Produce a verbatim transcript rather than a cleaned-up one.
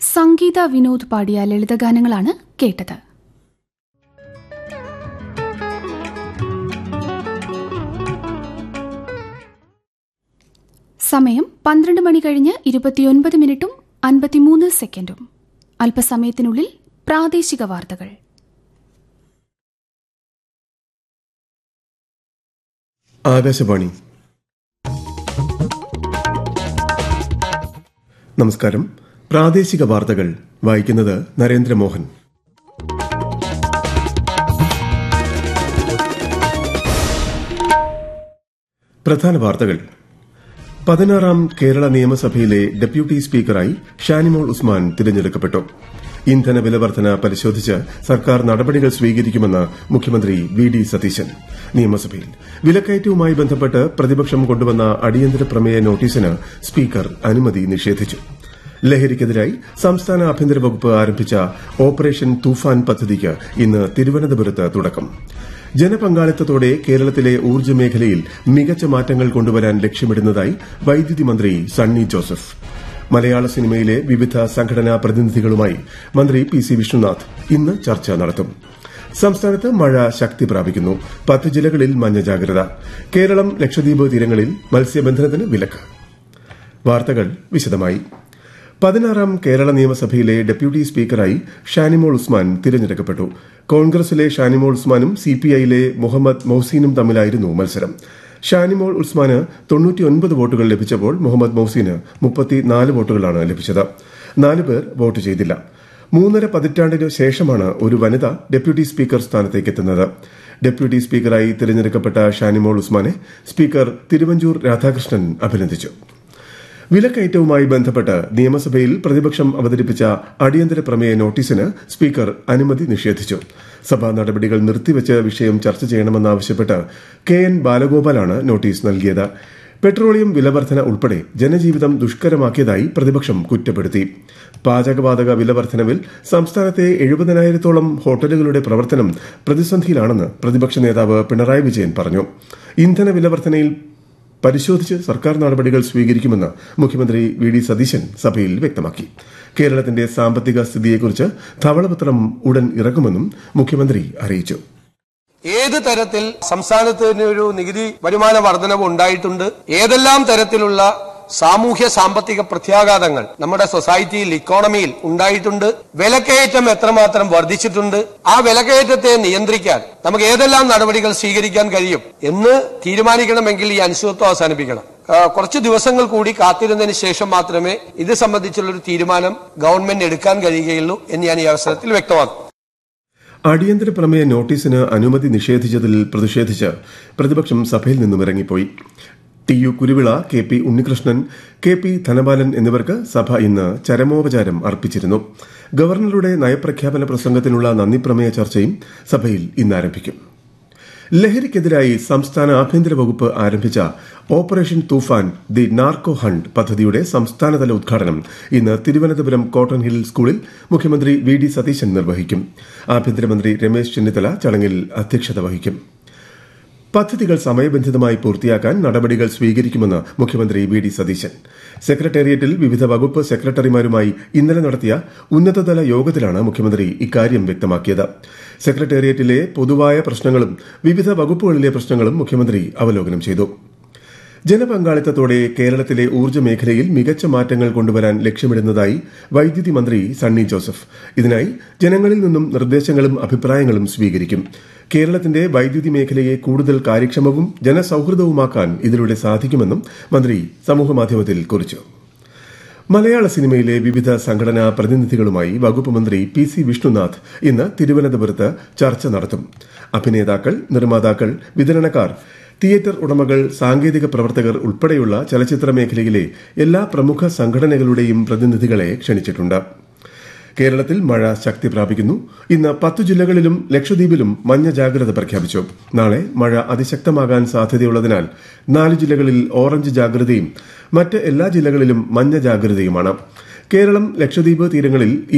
സംഗീത വിനോദ് പാടിയ ലളിതഗാനങ്ങളാണ് കേട്ടത്. സമയം പന്ത്രണ്ട് മണി കഴിഞ്ഞ് ഇരുപത്തിയൊൻപത് മിനിറ്റും അൻപത്തിമൂന്ന് സെക്കൻഡും. അല്പസമയത്തിനുള്ളിൽ പ്രാദേശിക വാർത്തകൾ. ആകാശവാണി. നമസ്കാരം. പ്രാദേശിക വാർത്തകൾ വായിക്കുന്നത് നരേന്ദ്രമോഹൻ. പ്രധാന വാർത്തകൾ. പതിനാറാം കേരള നിയമസഭയിലെ ഡെപ്യൂട്ടി സ്പീക്കറായി ഷാനിമോൾ ഉസ്മാൻ തിരഞ്ഞെടുക്കപ്പെട്ടു. ഇന്ധന വിലവർധന പരിശോധിച്ച് സർക്കാർ നടപടികൾ സ്വീകരിക്കുമെന്ന് മുഖ്യമന്ത്രി വി ഡി സതീശൻ. നിയമസഭയിൽ വിലക്കയറ്റവുമായി ബന്ധപ്പെട്ട് പ്രതിപക്ഷം കൊണ്ടുവന്ന അടിയന്തര പ്രമേയ നോട്ടീസിന് സ്പീക്കർ അനുമതി നിഷേധിച്ചു. ലഹരിക്കെതിരായി സംസ്ഥാന ആഭ്യന്തര വകുപ്പ് ആരംഭിച്ച ഓപ്പറേഷൻ തൂഫാൻ പദ്ധതിക്ക് ഇന്ന് തിരുവനന്തപുരത്ത് തുടക്കം. ജനപങ്കാളിത്തത്തോടെ കേരളത്തിലെ ഊർജ്ജ മേഖലയിൽ മികച്ച മാറ്റങ്ങൾ കൊണ്ടുവരാൻ ലക്ഷ്യമിടുന്നതായി വൈദ്യുതി മന്ത്രി സണ്ണി ജോസഫ്. മലയാള സിനിമയിലെ വിവിധ സംഘടനാ പ്രതിനിധികളുമായി മന്ത്രി പി സി വിഷ്ണുനാഥ് ഇന്ന് ചർച്ച നടത്തും. സംസ്ഥാനത്ത് മഴ ശക്തി പ്രാപിക്കുന്നു. പത്ത് ജില്ലകളിൽ മഞ്ഞ ജാഗ്രത. കേരളം ലക്ഷദ്വീപ് തീരങ്ങളിൽ മത്സ്യബന്ധനത്തിന് വിലക്ക്. വാർത്തകൾ വിശദമായി. പതിനാറാം കേരള നിയമസഭയിലെ ഡെപ്യൂട്ടി സ്പീക്കറായി ഷാനിമോൾ ഉസ്മാൻ തിരഞ്ഞെടുക്കപ്പെട്ടു. കോൺഗ്രസിലെ ഷാനിമോൾ ഉസ്മാനും സിപിഐയിലെ മുഹമ്മദ് മൊഹ്സീനും തമ്മിലായിരുന്നു മത്സരം. ഷാനിമോൾ ഉസ്മാന് തൊണ്ണൂറ്റിയൊൻപത് വോട്ടുകൾ ലഭിച്ചപ്പോൾ മുഹമ്മദ് മൊഹ്സീന് മുപ്പത്തിനാല് വോട്ടുകളാണ് ലഭിച്ചത്. നാല് പേർ വോട്ട് ചെയ്തില്ല. മൂന്നര പതിറ്റാണ്ടിനു ശേഷമാണ് ഒരു വനിത ഡെപ്യൂട്ടി സ്പീക്കർ സ്ഥാനത്തേക്കെത്തുന്നത്. ഡെപ്യൂട്ടി സ്പീക്കറായി തിരഞ്ഞെടുക്കപ്പെട്ട ഷാനിമോൾ ഉസ്മാനെ സ്പീക്കർ തിരുവഞ്ചൂർ രാധാകൃഷ്ണൻ അഭിനന്ദിച്ചു. വിലക്കയറ്റവുമായി ബന്ധപ്പെട്ട് നിയമസഭയിൽ പ്രതിപക്ഷം അവതരിപ്പിച്ച അടിയന്തര പ്രമേയ നോട്ടീസിന് സ്പീക്കർ അനുമതി നിഷേധിച്ചു. സഭാ നടപടികൾ നിർത്തിവച്ച് വിഷയം ചർച്ച ചെയ്യണമെന്നാവശ്യപ്പെട്ട് കെ എൻ ബാലഗോപാലാണ് നോട്ടീസ് നൽകിയത്. പെട്രോളിയം വിലവർധന ഉൾപ്പെടെ ജനജീവിതം ദുഷ്കരമാക്കിയതായി പ്രതിപക്ഷം കുറ്റപ്പെടുത്തി. പാചകവാതക വിലവർധനവിൽ സംസ്ഥാനത്തെ എഴുപതിനായിരത്തോളം ഹോട്ടലുകളുടെ പ്രവർത്തനം പ്രതിസന്ധിയിലാണെന്ന് പ്രതിപക്ഷ നേതാവ് പിണറായി വിജയൻ പറഞ്ഞു. ഇന്ധന വിലവർധനയിൽ പരിശോധിച്ച് സർക്കാർ നടപടികൾ സ്വീകരിക്കുമെന്ന് മുഖ്യമന്ത്രി വി ഡി സതീശൻ സഭയിൽ വ്യക്തമാക്കി. കേരളത്തിന്റെ സാമ്പത്തിക സ്ഥിതിയെക്കുറിച്ച് ധവളപത്രം ഉടൻ ഇറക്കുമെന്നും മുഖ്യമന്ത്രി അറിയിച്ചു. ഏത് തരത്തിൽ സംസ്ഥാനത്തിന് ഒരു നികുതി വരുമാന വർധനവ് ഉണ്ടായിട്ടുണ്ട്, ഏതെല്ലാം തരത്തിലുള്ള സാമൂഹ്യ സാമ്പത്തിക പ്രത്യാഘാതങ്ങൾ നമ്മുടെ സൊസൈറ്റിയിൽ ഇക്കോണമിയിൽ ഉണ്ടായിട്ടുണ്ട്, വിലക്കയറ്റം എത്രമാത്രം വർദ്ധിച്ചിട്ടുണ്ട്, ആ വിലക്കയറ്റത്തെ നിയന്ത്രിക്കാൻ നമുക്ക് ഏതെല്ലാം നടപടികൾ സ്വീകരിക്കാൻ കഴിയും എന്ന് തീരുമാനിക്കണമെങ്കിൽ ഈ അനിശ്ചിതത്വം അവസാനിപ്പിക്കണം. കുറച്ച് ദിവസങ്ങൾ കൂടി കാത്തിരുന്നതിന് ശേഷം മാത്രമേ ഇത് സംബന്ധിച്ചുള്ളൊരു തീരുമാനം ഗവൺമെന്റ് എടുക്കാൻ കഴിയുകയുള്ളൂ എന്ന് ഞാൻ ഈ അവസരത്തിൽ വ്യക്തമാക്കും. അടിയന്തര പ്രമേയ നോട്ടീസിന് അനുമതി നിഷേധിച്ചതിൽ പ്രതിഷേധിച്ച് പ്രതിപക്ഷം സഭയിൽ നിന്നും ഇറങ്ങിപ്പോയി. T U Kuruvila, K P Unnikrishnan, K P Dhanapalan എന്നിവർക്ക് സഭ ഇന്ന് ചരമോപചാരം അർപ്പിച്ചിരുന്നു. ഗവർണറുടെ നയപ്രഖ്യാപന പ്രസംഗത്തിനുള്ള നന്ദിപ്രമേയ ചർച്ചയും സഭയിൽ ഇന്ന് ആരംഭിക്കും. ലഹരിക്കെതിരായി സംസ്ഥാന ആഭ്യന്തര വകുപ്പ് ആരംഭിച്ച operation Toofan the narco hunt പദ്ധതിയുടെ സംസ്ഥാനതല ഉദ്ഘാടനം ഇന്ന് തിരുവനന്തപുരം കോട്ടൺ ഹിൽ സ്കൂളിൽ മുഖ്യമന്ത്രി വി ഡി സതീശൻ നിർവഹിക്കും. ആഭ്യന്തരമന്ത്രി രമേശ് ചെന്നിത്തല ചടങ്ങിൽ അധ്യക്ഷത വഹിക്കും. പദ്ധതികൾ സമയബന്ധിതമായി പൂർത്തിയാക്കാൻ നടപടികൾ സ്വീകരിക്കുമെന്ന് മുഖ്യമന്ത്രി വി ഡി സതീശൻ സെക്രട്ടേറിയറ്റിൽ വിവിധ വകുപ്പ് സെക്രട്ടറിമാരുമായി ഇന്നലെ നടത്തിയ ഉന്നതതല യോഗത്തിലാണ് മുഖ്യമന്ത്രി ഇക്കാര്യം വ്യക്തമാക്കിയത്. സെക്രട്ടേറിയറ്റിലെ പൊതുവായ പ്രശ്നങ്ങളും വിവിധ വകുപ്പുകളിലെ പ്രശ്നങ്ങളും മുഖ്യമന്ത്രി അവലോകനം ചെയ്തു. ജനപങ്കാളിത്തത്തോടെ കേരളത്തിലെ ഊർജ്ജ മേഖലയിൽ മികച്ച മാറ്റങ്ങൾ കൊണ്ടുവരാൻ ലക്ഷ്യമിടുന്നതായി വൈദ്യുതി മന്ത്രി സണ്ണി ജോസഫ്. ഇതിനായി ജനങ്ങളിൽ നിന്നും നിർദ്ദേശങ്ങളും അഭിപ്രായങ്ങളും സ്വീകരിക്കും. കേരളത്തിന്റെ വൈദ്യുതി മേഖലയെ കൂടുതൽ കാര്യക്ഷമവും ജനസൌഹൃദവുമാക്കാൻ ഇതിലൂടെ സാധിക്കുമെന്നും മന്ത്രി സമൂഹമാധ്യമത്തിൽ കുറിച്ചു. മലയാള സിനിമയിലെ വിവിധ സംഘടനാ പ്രതിനിധികളുമായി വകുപ്പ് മന്ത്രി പി സി വിഷ്ണുനാഥ് ഇന്ന് തിരുവനന്തപുരത്ത് ചർച്ച നടത്തും. അഭിനേതാക്കൾ, നിർമ്മാതാക്കൾ, വിതരണക്കാർ, തിയേറ്റർ ഉടമകൾ, സാങ്കേതിക പ്രവർത്തകർ ഉൾപ്പെടെയുള്ള ചലച്ചിത്ര മേഖലയിലെ എല്ലാ പ്രമുഖ സംഘടനകളുടെയും പ്രതിനിധികളെ ക്ഷണിച്ചിട്ടുണ്ട്. കേരളത്തിൽ മഴ ശക്തി പ്രാപിക്കുന്നു. ഇന്ന് പത്തു ജില്ലകളിലും ലക്ഷദ്വീപിലും മഞ്ഞ ജാഗ്രത പ്രഖ്യാപിച്ചു. നാളെ മഴ അതിശക്തമാകാൻ സാധ്യതയുള്ളതിനാൽ നാല് ജില്ലകളിൽ ഓറഞ്ച് ജാഗ്രതയും മറ്റ് എല്ലാ ജില്ലകളിലും മഞ്ഞ ജാഗ്രതയുമാണ്. കേരളം ലക്ഷദ്വീപ് തീരങ്ങളിൽ